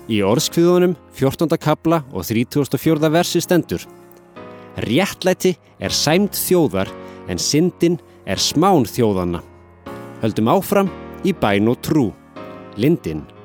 Í Orðskviðunum 14. kafla og 34. versi stendur: Réttlæti er sæmd þjóðar, en syndin er smán þjóðanna. Höldum áfram í bæn og trú. Lindin.